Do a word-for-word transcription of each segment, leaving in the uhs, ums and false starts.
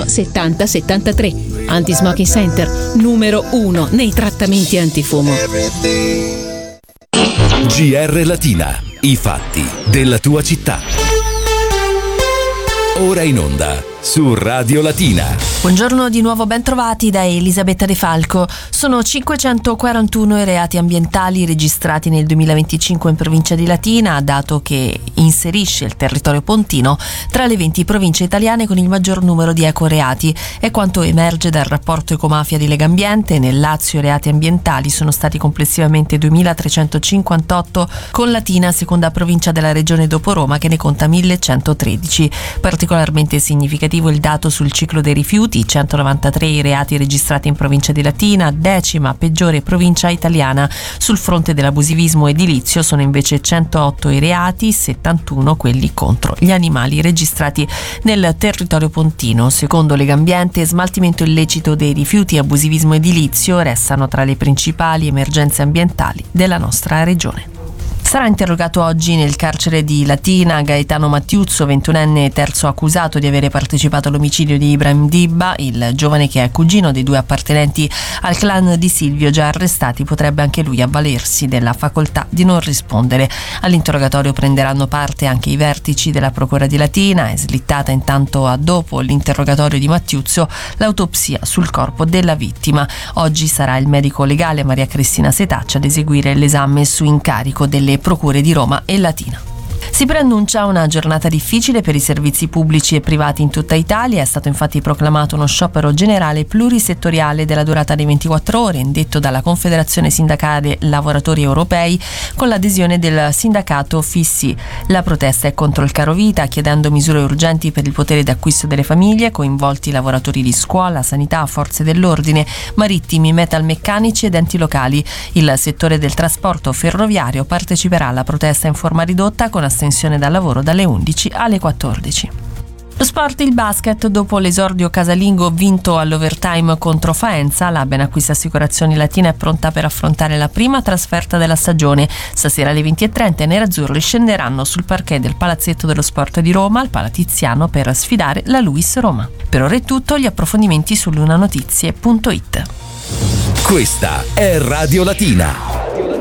zero settanta settantatré. Anti-Smoking Center, numero uno nei trattamenti antifumo. G R Latina, i fatti della tua città. Ora in onda su Radio Latina. Buongiorno di nuovo, ben trovati da Elisabetta De Falco. Sono cinquecentoquarantuno i reati ambientali registrati nel duemilaventicinque in provincia di Latina, dato che inserisce il territorio pontino tra le venti province italiane con il maggior numero di ecoreati. È quanto emerge dal rapporto Ecomafia di Legambiente. Nel Lazio i reati ambientali sono stati complessivamente duemilatrecentocinquantotto, con Latina seconda provincia della regione dopo Roma che ne conta millecentotredici. Particolarmente significativo il dato sul ciclo dei rifiuti, centonovantatré i reati registrati in provincia di Latina, decima peggiore provincia italiana. Sul fronte dell'abusivismo edilizio sono invece centootto i reati, settantuno quelli contro gli animali registrati nel territorio pontino. Secondo Legambiente, smaltimento illecito dei rifiuti e abusivismo edilizio restano tra le principali emergenze ambientali della nostra regione. Sarà interrogato oggi nel carcere di Latina Gaetano Mattiuzzo, ventunenne terzo accusato di avere partecipato all'omicidio di Ibrahim Dibba, il giovane che è cugino dei due appartenenti al clan di Silvio già arrestati. Potrebbe anche lui avvalersi della facoltà di non rispondere. All'interrogatorio prenderanno parte anche i vertici della Procura di Latina. È slittata intanto a dopo l'interrogatorio di Mattiuzzo l'autopsia sul corpo della vittima. Oggi sarà il medico legale Maria Cristina Setaccia ad eseguire l'esame su incarico delle procure di Roma e Latina. Si preannuncia una giornata difficile per i servizi pubblici e privati in tutta Italia. È stato infatti proclamato uno sciopero generale plurisettoriale della durata di ventiquattro ore, indetto dalla Confederazione Sindacale Lavoratori Europei con l'adesione del sindacato Fissi. La protesta è contro il carovita, chiedendo misure urgenti per il potere d'acquisto delle famiglie, coinvolti lavoratori di scuola, sanità, forze dell'ordine, marittimi, metalmeccanici ed enti locali. Il settore del trasporto ferroviario parteciperà alla protesta in forma ridotta con astensione dal lavoro dalle undici alle quattordici. Lo sport, il basket. Dopo l'esordio casalingo vinto all'overtime contro Faenza, la Benacquista Assicurazioni Latina è pronta per affrontare la prima trasferta della stagione. Stasera alle venti e trenta i nerazzurri scenderanno sul parquet del Palazzetto dello Sport di Roma al Palatiziano per sfidare la Luis Roma. Per ora è tutto, gli approfondimenti su lunanotizie punto it. Questa è Radio Latina.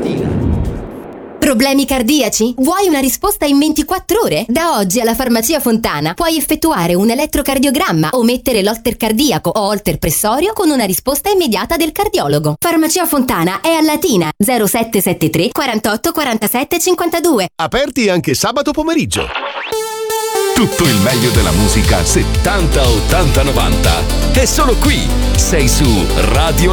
Problemi cardiaci? Vuoi una risposta in ventiquattro ore? Da oggi alla Farmacia Fontana puoi effettuare un elettrocardiogramma o mettere l'holter cardiaco o holter pressorio con una risposta immediata del cardiologo. Farmacia Fontana è a Latina, zero sette sette tre quarantotto quarantasette cinquantadue. Aperti anche sabato pomeriggio. Tutto il meglio della musica settanta, ottanta, novanta è solo qui. Sei su Radio